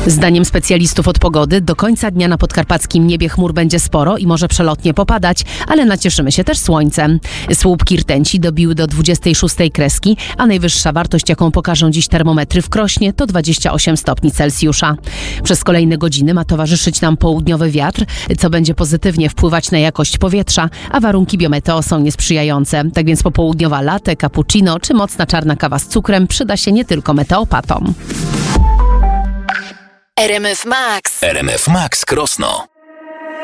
Zdaniem specjalistów od pogody do końca dnia na podkarpackim niebie chmur będzie sporo i może przelotnie popadać, ale nacieszymy się też słońcem. Słupki rtęci dobiły do 26 kreski, a najwyższa wartość, jaką pokażą dziś termometry w Krośnie, to 28 stopni Celsjusza. Przez kolejne godziny ma towarzyszyć nam południowy wiatr, co będzie pozytywnie wpływać na jakość powietrza, a warunki biometeo są niesprzyjające. Tak więc popołudniowa latte, cappuccino czy mocna czarna kawa z cukrem przyda się nie tylko meteopatom. RMF Max. RMF Max Krosno.